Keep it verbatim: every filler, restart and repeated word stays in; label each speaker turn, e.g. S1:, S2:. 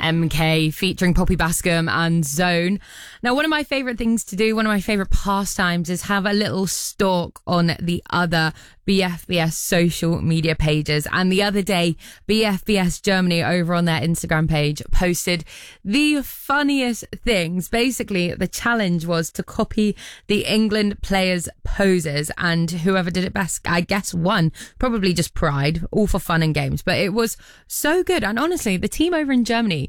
S1: M K featuring Poppy Bascom and Zone. Now, one of my favourite things to do, one of my favourite pastimes is have a little stalk on the other B F B S social media pages. And the other day, B F B S Germany over on their Instagram page posted the funniest things. Basically, the challenge was to copy the England players' poses, and whoever did it best, I guess, won. Probably just pride, all for fun and games. But it was so good. And honestly, the team over in Germany